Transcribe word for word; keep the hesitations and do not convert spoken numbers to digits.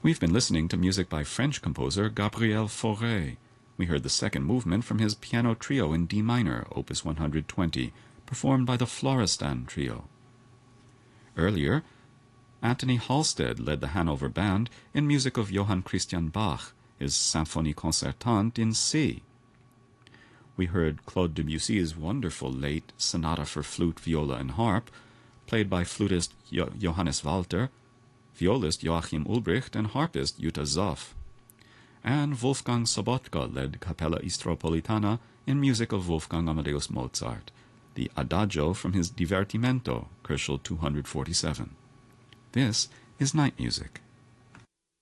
We've been listening to music by French composer Gabriel Fauré. We heard the second movement from his piano trio in D minor, opus one hundred twenty, performed by the Florestan Trio. Earlier, Anthony Halstead led the Hanover Band in music of Johann Christian Bach, his Symphonie Concertante in C. We heard Claude Debussy's wonderful late Sonata for Flute, Viola, and Harp, played by flutist jo- Johannes Walter, violist Joachim Ulbricht, and harpist Jutta Zoff. And Wolfgang Sobotka led Capella Istropolitana in music of Wolfgang Amadeus Mozart, the Adagio from his Divertimento, Köchel two hundred forty-seven. This is Night Music.